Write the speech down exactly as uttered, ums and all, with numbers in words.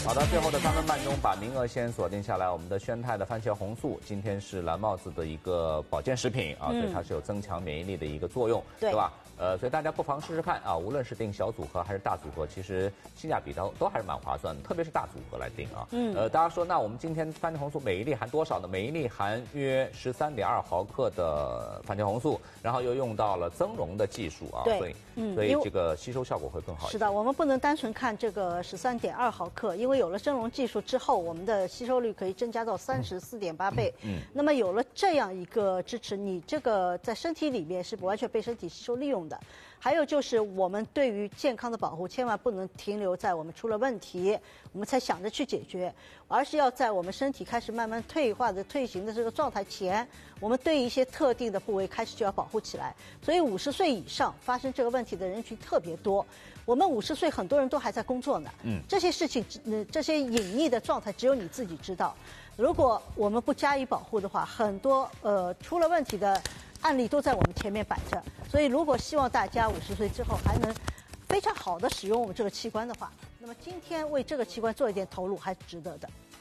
好的，最后的三分半钟，把名额先锁定下来。我们的宣泰的番茄红素，今天是蓝帽子的一个保健食品啊，嗯、所以它是有增强免疫力的一个作用，对, 对吧？呃，所以大家不妨试试看啊，无论是订小组合还是大组合，其实性价比都都还是蛮划算的，特别是大组合来订啊。嗯。呃，大家说，那我们今天番茄红素每一粒含多少呢？每一粒含约十三点二毫克的番茄红素，然后又用到了增溶的技术啊，所以嗯，所以这个吸收效果会更好一些。 是的，我们不能单纯看这个十三点二毫克，因为有了增溶技术之后，我们的吸收率可以增加到三十四点八倍。嗯。那么有了这样一个支持，你这个在身体里面是完全被身体吸收利用的。还有就是我们对于健康的保护，千万不能停留在我们出了问题，我们才想着去解决，而是要在我们身体开始慢慢退化的退行的这个状态前，我们对一些特定的部位开始就要保护起来。所以五十岁以上发生这个问题的人群特别多。我们五十岁很多人都还在工作呢，嗯，这些事情，呃，这些隐匿的状态只有你自己知道。如果我们不加以保护的话，很多呃出了问题的案例都在我们前面摆着。所以如果希望大家五十岁之后还能非常好的使用我们这个器官的话，那么今天为这个器官做一点投入还是值得的。